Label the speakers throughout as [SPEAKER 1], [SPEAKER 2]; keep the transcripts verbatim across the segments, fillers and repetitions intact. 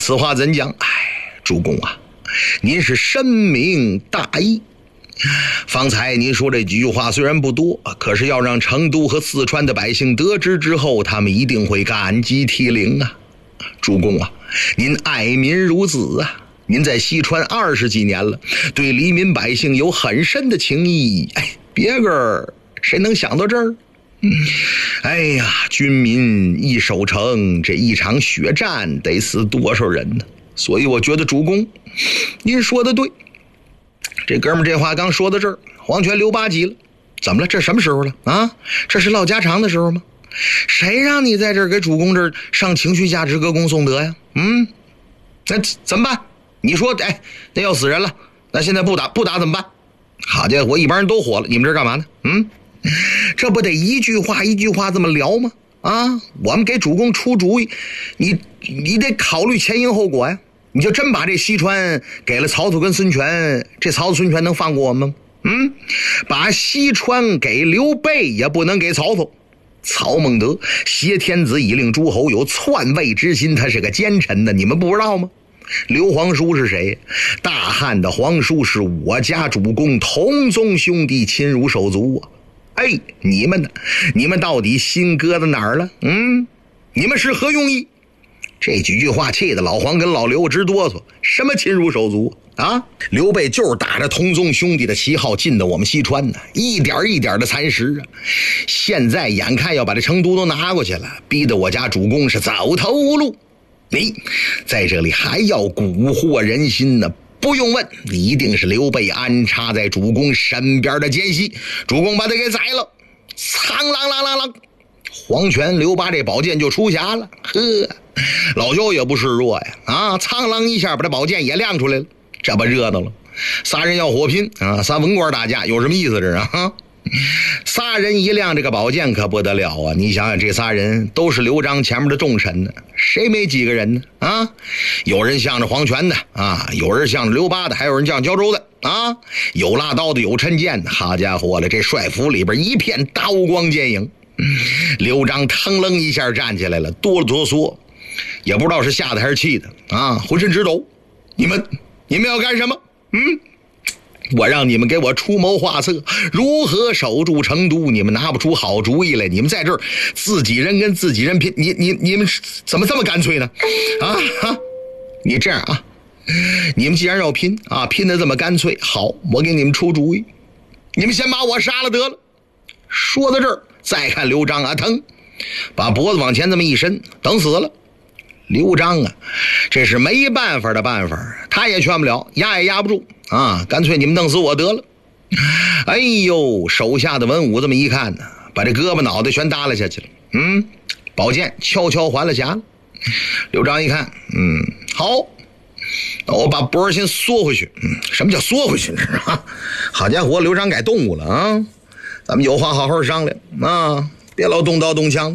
[SPEAKER 1] 此话怎讲？哎，主公啊，您是深明大义。方才您说这几句话虽然不多，可是要让成都和四川的百姓得知之后，他们一定会感激涕零啊。主公啊，您爱民如子啊，您在西川二十几年了，对黎民百姓有很深的情谊。哎，别个谁能想到这儿？哎呀，军民一守城，这一场血战得死多少人呢？所以我觉得主公您说的对。这哥们这话刚说到这儿，黄泉留吧唧了。怎么了？这什么时候了啊？这是唠家常的时候吗？谁让你在这儿给主公这儿上情绪价值歌功颂德呀？嗯，那怎么办？你说，哎，那要死人了，那现在不打不打怎么办？好家伙，一帮人都火了，你们这干嘛呢？嗯，这不得一句话一句话这么聊吗？啊，我们给主公出主意，你你得考虑前因后果呀。你就真把这西川给了曹操跟孙权，这曹操孙权能放过我们吗？嗯，把西川给刘备也不能给曹操。曹孟德挟天子以令诸侯，有篡位之心，他是个奸臣的，你们不知道吗？刘皇叔是谁？大汉的皇叔是我家主公同宗兄弟，亲如手足啊！哎，你们呢？你们到底心搁在哪儿了？嗯，你们是何用意？这几句话气得老黄跟老刘直哆嗦。什么亲如手足啊？刘备就是打着同宗兄弟的旗号进的我们西川呢，一点一点的蚕食啊！现在眼看要把这成都都拿过去了，逼得我家主公是走投无路。你在这里还要蛊惑人心呢？不用问，你一定是刘备安插在主公身边的奸细，主公把他给宰了。苍啷啷啷啷，黄泉刘拔这宝剑就出匣了。呵，老舅也不示弱呀，啊，苍啷一下把这宝剑也亮出来了，这不热闹了。仨人要火拼啊，仨文官打架有什么意思这是啊？仨人一亮这个宝剑可不得了啊！你想想，这仨人都是刘璋前面的重臣呢，谁没几个人呢？啊，有人向着黄权的啊，有人向着刘拔的，还有人向焦州的啊，有拉刀的，有抻剑的。好家伙了，这帅府里边一片刀光剑影。刘璋腾楞一下站起来了，哆了哆嗦，也不知道是吓的还是气的啊，浑身直抖。你们，你们要干什么？嗯？我让你们给我出谋划策，如何守住成都，你们拿不出好主意来，你们在这儿自己人跟自己人拼，你你你们怎么这么干脆呢？啊啊！你这样啊，你们既然要拼啊，拼得这么干脆，好，我给你们出主意，你们先把我杀了得了。说到这儿，再看刘璋啊，腾，把脖子往前这么一伸，等死了。刘璋啊，这是没办法的办法，他也劝不了，压也压不住啊，干脆你们弄死我得了。哎呦，手下的文武这么一看呢，把这胳膊脑袋全耷拉下去了。嗯，宝剑悄悄还了匣。刘璋一看，嗯，好，那我把脖儿先缩回去。嗯，什么叫缩回去啊？好家伙，刘璋改动物了啊！咱们有话好好商量啊，别老动刀动枪的。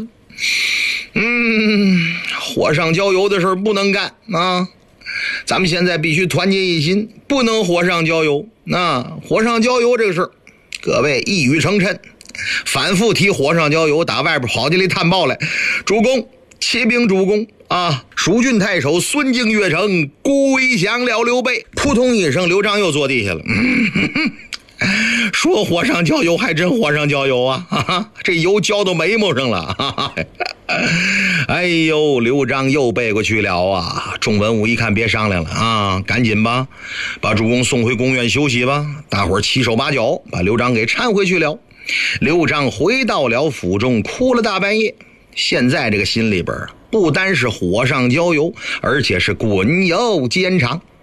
[SPEAKER 1] 嗯，火上浇油的事不能干啊！咱们现在必须团结一心，不能火上浇油。那火上浇油这个事，各位一语成谶，反复提火上浇油，打外边跑进来探报来，主公，启禀主公啊！蜀郡太守孙敬越城归降了刘备。扑通一声，刘璋又坐地下了。嗯呵呵，说火上浇油还真火上浇油啊！哈哈，这油浇到眉毛上了。哈哈，哎呦，刘璋又背过去了啊！众文武一看别商量了啊，赶紧吧，把主公送回宫院休息吧。大伙儿七手八脚把刘璋给搀回去了。刘璋回到了府中，哭了大半夜。现在这个心里边不单是火上浇油，而且是滚油兼肠。